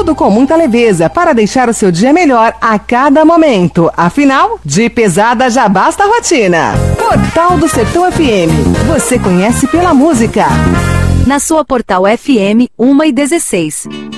Tudo com muita leveza para deixar o seu dia melhor a cada momento. Afinal, de pesada já basta a rotina. Portal do Sertão FM. Você conhece pela música. Na sua Portal FM, 1h16.